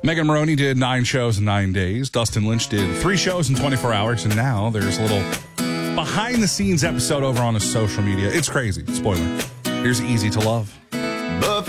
Megan Maroney did 9 shows in 9 days. Dustin Lynch did 3 shows in 24 hours. And now there's a little behind-the-scenes episode over on his social media. It's crazy. Spoiler. Here's Easy to Love.